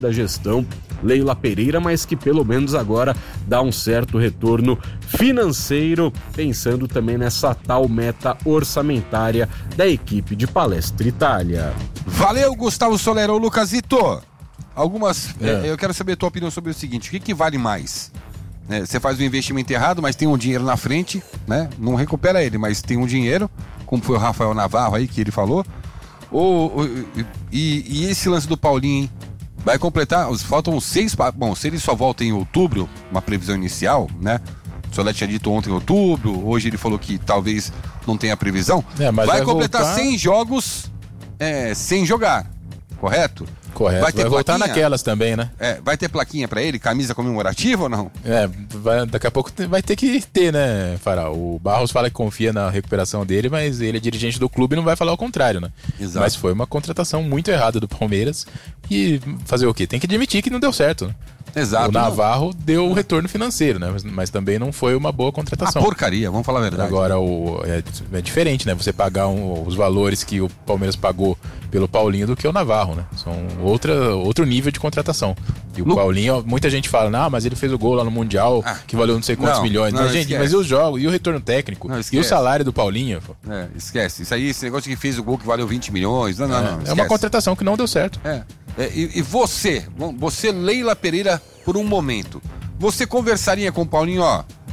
da gestão Leila Pereira, mas que pelo menos agora dá um certo retorno financeiro, pensando também nessa tal meta orçamentária da equipe de Palestra Itália. Valeu, Gustavo Solero. Lucasito, eu quero saber a tua opinião sobre o seguinte: o que vale mais? Você faz um investimento errado, mas tem um dinheiro na frente, né? Não recupera ele, mas tem um dinheiro, como foi o Rafael Navarro aí que ele falou. E esse lance do Paulinho, hein? Vai completar, faltam 6... Bom, se ele só volta em outubro, uma previsão inicial, né? O Solete tinha dito ontem em outubro, hoje ele falou que talvez não tenha previsão. Mas vai completar voltar... 100 jogos sem jogar, correto? Correto, vai voltar naquelas também, né? Vai ter plaquinha pra ele, camisa comemorativa ou não? Daqui a pouco vai ter que ter, né, Fará? O Barros fala que confia na recuperação dele, mas ele é dirigente do clube e não vai falar o contrário, né? Exato. Mas foi uma contratação muito errada do Palmeiras e fazer o quê? Tem que admitir que não deu certo, né? Exato. O Navarro deu um retorno financeiro, né? Mas também não foi uma boa contratação. Uma porcaria, vamos falar a verdade. Agora, é diferente, né? Você pagar os valores que o Palmeiras pagou pelo Paulinho do que o Navarro, né? São outro nível de contratação. E o Paulinho, muita gente fala, mas ele fez o gol lá no Mundial, que valeu não sei quantos milhões. Mas, gente, mas e os jogos? E o retorno técnico? E o salário do Paulinho? Esquece. Esse negócio que fez o gol que valeu 20 milhões. Não. É uma contratação que não deu certo. E você, Leila Pereira, por um momento, você conversaria com o Paulinho,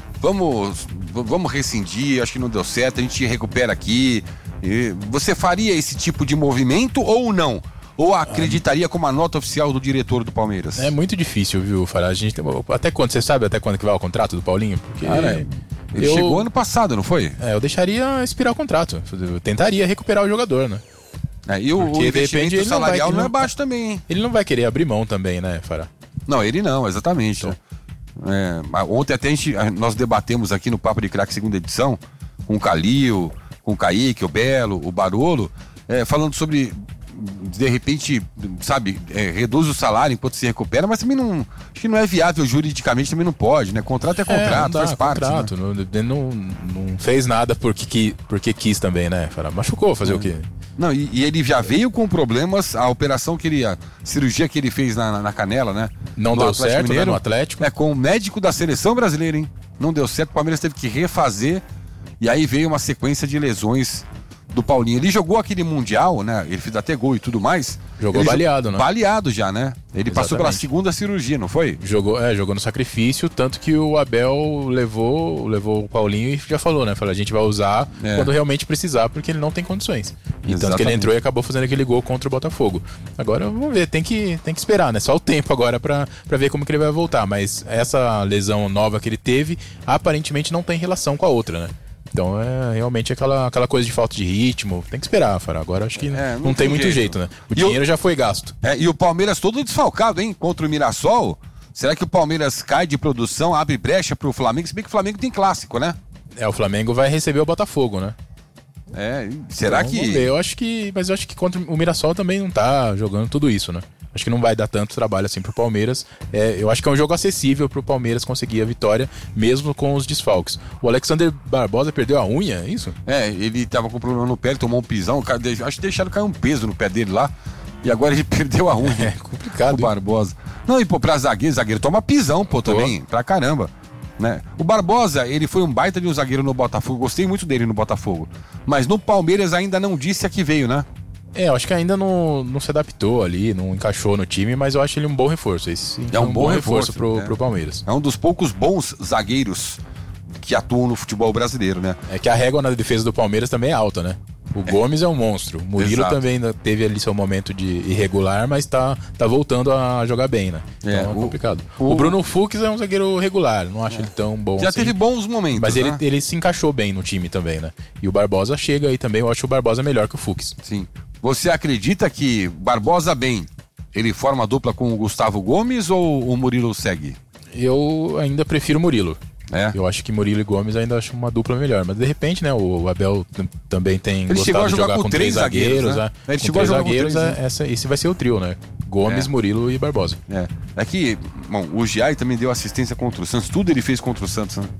vamos rescindir, acho que não deu certo, a gente recupera aqui. Você faria esse tipo de movimento ou não? Ou acreditaria como a nota oficial do diretor do Palmeiras? É muito difícil, viu, Fará? Até quando? Você sabe até quando que vai o contrato do Paulinho? Porque ele chegou ano passado, não foi? Eu deixaria expirar o contrato. Eu tentaria recuperar o jogador, né? E o investimento salarial não é baixo também, hein? Ele não vai querer abrir mão também, né, Fará? Não, ele não, exatamente. Então. Ontem até nós debatemos aqui no Papo de Craque segunda edição, com o Calil, com o Kaique, o Belo, o Barolo, falando sobre, de repente, sabe, reduz o salário enquanto se recupera, mas também não, acho que não é viável juridicamente, também não pode, né? Contrato é contrato, faz parte. Contrato, né? não fez nada porque quis também, né? Machucou, fazer o quê? Não, e ele já veio com problemas, a cirurgia que ele fez na canela, né? Não deu certo, né, no Atlético. Com o médico da seleção brasileira, hein? Não deu certo, o Palmeiras teve que refazer, e aí veio uma sequência de lesões do Paulinho. Ele jogou aquele Mundial, né? Ele fez até gol e tudo mais. Jogou baleado, né? Baleado já, né? Ele passou pela segunda cirurgia, não foi? Jogou no sacrifício, tanto que o Abel levou o Paulinho e já falou, né? Falou, a gente vai usar quando realmente precisar, porque ele não tem condições. E tanto que ele entrou e acabou fazendo aquele gol contra o Botafogo. Agora, vamos ver, tem que esperar, né? Só o tempo agora pra ver como que ele vai voltar. Mas essa lesão nova que ele teve, aparentemente não tem relação com a outra, né? Então é realmente aquela coisa de falta de ritmo. Tem que esperar, Fará. Agora acho que não tem muito jeito, né? O dinheiro já foi gasto. E o Palmeiras todo desfalcado, hein? Contra o Mirassol. Será que o Palmeiras cai de produção, abre brecha pro Flamengo? Se bem que o Flamengo tem clássico, né? O Flamengo vai receber o Botafogo, né? Será então, que... Vamos ver. Mas eu acho que contra o Mirassol também não tá jogando tudo isso, né? Acho que não vai dar tanto trabalho assim pro Palmeiras. Eu acho que é um jogo acessível pro Palmeiras conseguir a vitória, mesmo com os desfalques. O Alexander Barbosa perdeu a unha, é isso? Ele tava com problema no pé, ele tomou um pisão. Acho que deixaram cair um peso no pé dele lá. E agora ele perdeu a unha. É complicado. O Barbosa. Não, e pra zagueiro toma pisão, também. Pra caramba. Né? O Barbosa, ele foi um baita de um zagueiro no Botafogo. Gostei muito dele no Botafogo. Mas no Palmeiras ainda não disse a que veio, né? Eu acho que ainda não se adaptou ali, não encaixou no time, mas eu acho ele um bom reforço. É um bom reforço pro Palmeiras. É um dos poucos bons zagueiros que atuam no futebol brasileiro, né? É que a régua na defesa do Palmeiras também é alta, né? O Gomes é um monstro. O Murilo também teve ali seu momento de irregular, mas tá voltando a jogar bem, né? Então é complicado. O Bruno Fux é um zagueiro regular, não acho ele tão bom Já assim. Teve bons momentos, mas né? ele se encaixou bem no time também, né? E o Barbosa chega aí também, eu acho o Barbosa melhor que o Fux. Sim. Você acredita que Barbosa ele forma a dupla com o Gustavo Gomes ou o Murilo segue? Eu ainda prefiro o Murilo. Eu acho que Murilo e Gomes ainda acho uma dupla melhor. Mas de repente, né, o Abel também tem gostado de jogar com 3 zagueiros. Né? Ele chegou a jogar com 3 zagueiros. Esse vai ser o trio, né? Gomes, Murilo e Barbosa. É que, o Giai também deu assistência contra o Santos. Tudo ele fez contra o Santos, né?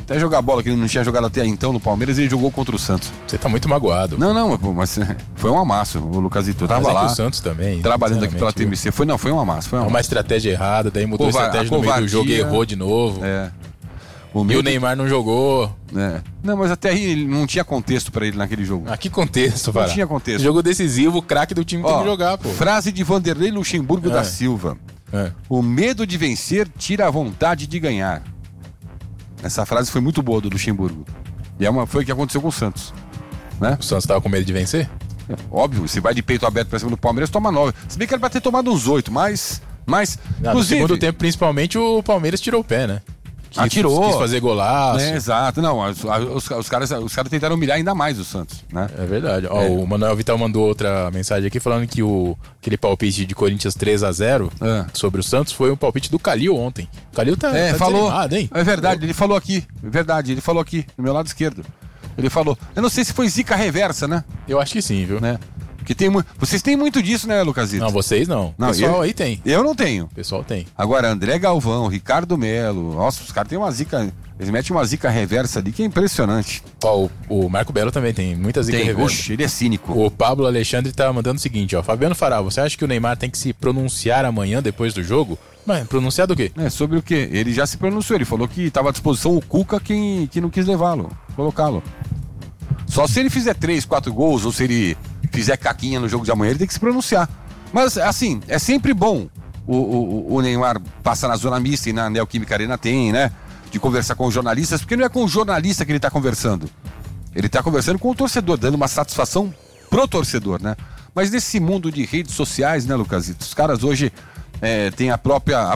Até jogar bola que ele não tinha jogado até então no Palmeiras, ele jogou contra o Santos. Você tá muito magoado. Não, mas foi um amasso, o Lucasito. Eu tava lá. O Santos também. Trabalhando aqui pela TMC. Foi um amasso. Uma estratégia errada, daí mudou a estratégia no meio do jogo e errou de novo. E o Neymar não jogou. Não, mas até aí ele não tinha contexto pra ele naquele jogo. Que contexto, Pará? Não tinha contexto. Jogo decisivo, o craque do time tem que jogar, pô. Frase de Vanderlei Luxemburgo da Silva. O medo de vencer tira a vontade de ganhar. Essa frase foi muito boa do Luxemburgo. E foi o que aconteceu com o Santos. Né? O Santos tava com medo de vencer? Óbvio, se vai de peito aberto pra cima do Palmeiras, toma 9. Se bem que ele vai ter tomado uns 8, mas no segundo tempo, principalmente, o Palmeiras tirou o pé, né? Tirou. Quis fazer golaço. Exato. Não, os caras tentaram humilhar ainda mais o Santos, né? É verdade. O Manuel Vital mandou outra mensagem aqui falando que aquele palpite de Corinthians 3-0 sobre o Santos foi um palpite do Calil ontem. O Calil tá falou, desanimado, hein? É verdade, ele falou aqui. No meu lado esquerdo. Ele falou. Eu não sei se foi zica reversa, né? Eu acho que sim, viu? Né? Porque vocês têm muito disso, né, Lucasito? Não, vocês não. O pessoal aí tem. Eu não tenho. O pessoal tem. Agora, André Galvão, Ricardo Melo. Nossa, os caras têm uma zica. Eles metem uma zica reversa ali que é impressionante. O Marco Belo também tem muita zica reversa. Oxe, ele é cínico. O Pablo Alexandre tá mandando o seguinte, Fabiano Fará, você acha que o Neymar tem que se pronunciar amanhã depois do jogo? Mas pronunciar do quê? Sobre o quê? Ele já se pronunciou. Ele falou que estava à disposição o Cuca que não quis colocá-lo. Só se ele fizer 3, 4 gols ou se ele fizer caquinha no jogo de amanhã, ele tem que se pronunciar. Mas, assim, é sempre bom o Neymar passar na zona mista e na Neoquímica Arena tem, né? De conversar com os jornalistas, porque não é com o jornalista que ele tá conversando. Ele tá conversando com o torcedor, dando uma satisfação pro torcedor, né? Mas nesse mundo de redes sociais, né, Lucasito? Os caras hoje têm o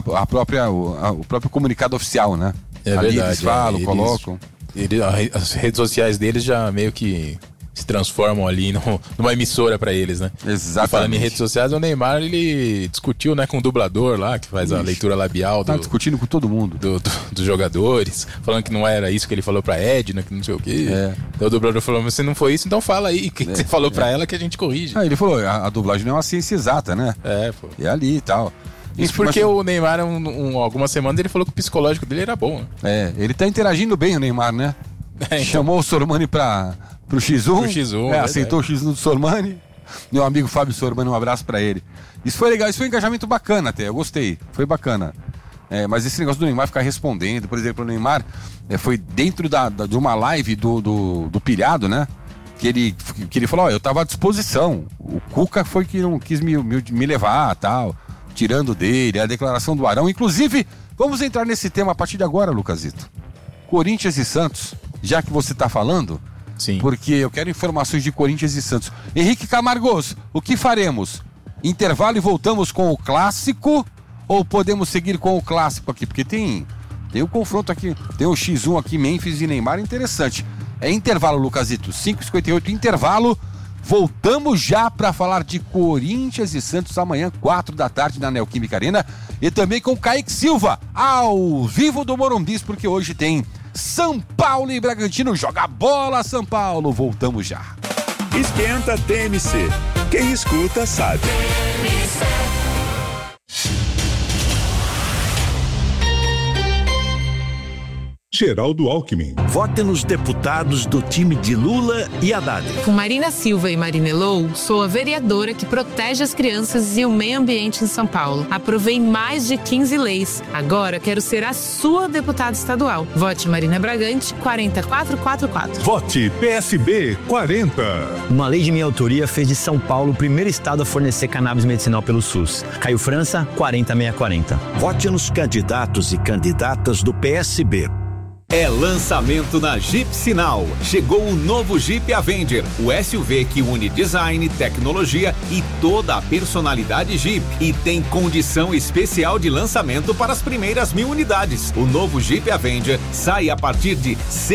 próprio comunicado oficial, né? É ali verdade. Eles falam, colocam. As redes sociais deles já meio que se transformam ali numa emissora pra eles, né? Exatamente. E falando em redes sociais, o Neymar, ele discutiu, né, com o dublador lá, que faz a leitura labial discutindo com todo mundo. Dos jogadores, falando que não era isso que ele falou pra Edna, que não sei o quê. Então o dublador falou, mas se não foi isso, então fala aí o que você falou pra ela que a gente corrige. Ele falou, a dublagem não é uma ciência exata, né? Pô. E ali e tal. Isso porque o Neymar, algumas semanas, ele falou que o psicológico dele era bom. Ele tá interagindo bem, o Neymar, né? Então. Chamou o Sormani pro X1. Pro X1, aceitou o X1 do Sormani. Meu amigo Fábio Sormani, um abraço pra ele. Isso foi legal, isso foi um engajamento bacana até, eu gostei. Foi bacana. Mas esse negócio do Neymar ficar respondendo, por exemplo, o Neymar foi dentro de uma live do Pilhado, né? Que ele falou, eu tava à disposição. O Cuca foi que não quis me levar, tal. Tirando dele, a declaração do Arão. Inclusive, vamos entrar nesse tema a partir de agora, Lucasito. Corinthians e Santos, já que você tá falando. Sim. Porque eu quero informações de Corinthians e Santos. Henrique Camargos, o que faremos? Intervalo e voltamos com o clássico? Ou podemos seguir com o clássico aqui? Porque tem o confronto aqui, tem o X1 aqui, Memphis e Neymar, interessante. É intervalo, Lucasito, 5h58, intervalo. Voltamos já para falar de Corinthians e Santos amanhã, 4 da tarde na Neoquímica Arena. E também com Kaique Silva, ao vivo do Morumbis, porque hoje tem São Paulo e Bragantino. Joga bola, São Paulo. Voltamos já. Esquenta TMC. Quem escuta sabe. Geraldo Alckmin. Vote nos deputados do time de Lula e Haddad. Com Marina Silva e Marina Elou, sou a vereadora que protege as crianças e o meio ambiente em São Paulo. Aprovei mais de 15 leis. Agora quero ser a sua deputada estadual. Vote Marina Bragante, 40444. Vote PSB 40. Uma lei de minha autoria fez de São Paulo o primeiro estado a fornecer cannabis medicinal pelo SUS. Caio França, 40640. Vote nos candidatos e candidatas do PSB. É lançamento na Jeep Sinal. Chegou o novo Jeep Avenger, o SUV que une design, tecnologia e toda a personalidade Jeep. E tem condição especial de lançamento para as primeiras 1.000 unidades. O novo Jeep Avenger sai a partir de R$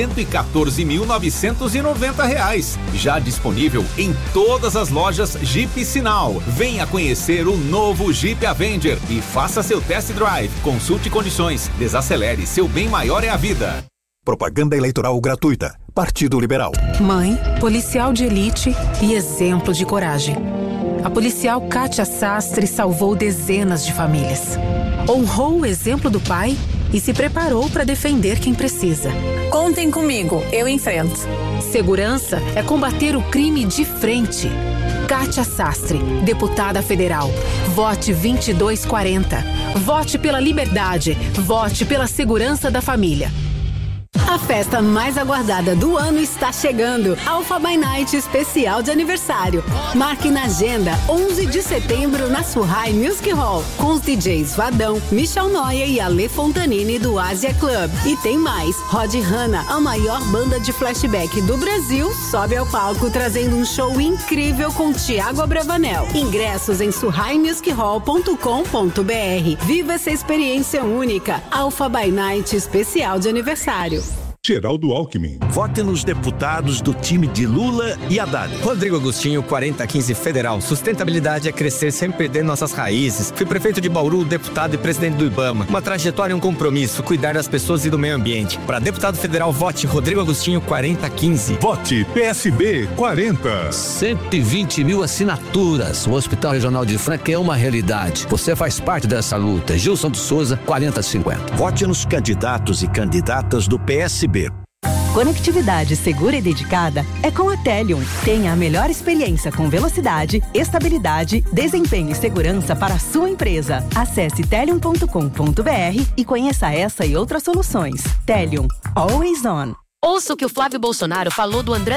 114.990. Já disponível em todas as lojas Jeep Sinal. Venha conhecer o novo Jeep Avenger e faça seu test drive. Consulte condições. Desacelere, seu bem maior é a vida. Propaganda eleitoral gratuita. Partido Liberal. Mãe, policial de elite e exemplo de coragem. A policial Kátia Sastre salvou dezenas de famílias. Honrou o exemplo do pai e se preparou para defender quem precisa. Contem comigo, eu enfrento. Segurança é combater o crime de frente. Kátia Sastre, deputada federal. Vote 2240. Vote pela liberdade. Vote pela segurança da família. A festa mais aguardada do ano está chegando. Alpha by Night especial de aniversário. Marque na agenda 11 de setembro na Surrai Music Hall, com os DJs Vadão, Michel Noia e Ale Fontanini do Asia Club. E tem mais, Rod Hanna, a maior banda de flashback do Brasil, sobe ao palco trazendo um show incrível com Thiago Abravanel. Ingressos em surraimusichall.com.br. Viva essa experiência única. Alpha by Night especial de aniversário. Geraldo Alckmin. Vote nos deputados do time de Lula e Haddad. Rodrigo Agostinho, 4015 Federal. Sustentabilidade é crescer sem perder nossas raízes. Fui prefeito de Bauru, deputado e presidente do IBAMA. Uma trajetória e um compromisso, cuidar das pessoas e do meio ambiente. Para deputado federal, vote Rodrigo Agostinho, 4015. Vote PSB 40. 120 mil assinaturas. O Hospital Regional de Franca é uma realidade. Você faz parte dessa luta. Gilson de Souza, 4050. Vote nos candidatos e candidatas do PSB. Conectividade segura e dedicada é com a Telium. Tenha a melhor experiência com velocidade, estabilidade, desempenho e segurança para a sua empresa. Acesse telium.com.br e conheça essa e outras soluções. Telium. Always on. Ouça o que o Flávio Bolsonaro falou do André